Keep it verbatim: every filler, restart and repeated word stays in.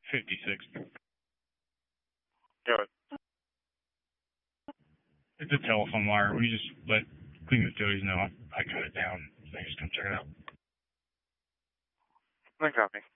fifty-six. Go ahead. It's a telephone wire. We just let Cleveland Utilities know I, I cut it down. They just come check it out. Then copy.